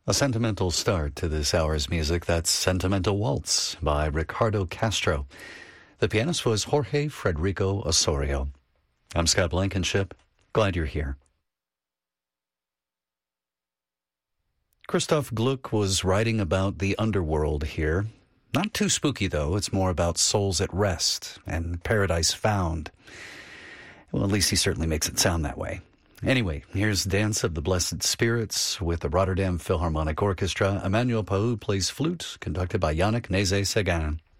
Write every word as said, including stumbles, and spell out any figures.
A sentimental start to this hour's music. That's Sentimental Waltz by Ricardo Castro. The pianist was Jorge Frederico Osorio. I'm Scott Blankenship. Glad you're here. Christoph Gluck was writing about the underworld here. Not too spooky, though. It's more about souls at rest and paradise found. Well, at least he certainly makes it sound that way. Anyway, here's Dance of the Blessed Spirits with the Rotterdam Philharmonic Orchestra. Emmanuel Pahud plays flute, conducted by Yannick Nézet-Séguin.